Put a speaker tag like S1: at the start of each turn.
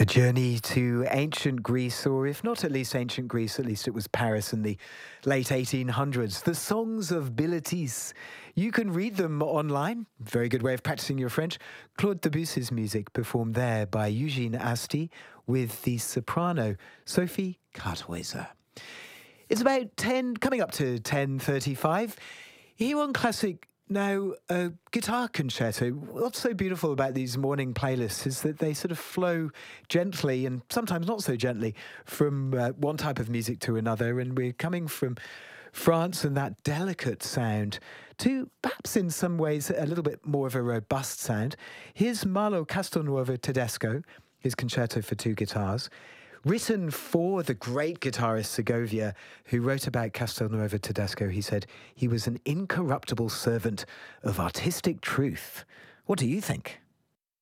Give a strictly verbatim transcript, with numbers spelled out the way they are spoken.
S1: A journey to ancient Greece, or if not at least ancient Greece, at least it was Paris in the late eighteen hundreds. The Songs of Bilitis. You can read them online. Very good way of practicing your French. Claude Debussy's music performed there by Eugene Asti with the soprano Sophie Karthäuser. It's about ten, coming up to ten thirty-five. Here on Classic Now, a guitar concerto. What's so beautiful about these morning playlists is that they sort of flow gently and sometimes not so gently from uh, one type of music to another. And we're coming from France and that delicate sound to perhaps in some ways a little bit more of a robust sound. Here's Marlo Castelnuovo Tedesco, his concerto for two guitars, written for the great guitarist Segovia, who wrote about Castelnuovo Tedesco. He said he was an incorruptible servant of artistic truth. What do you think?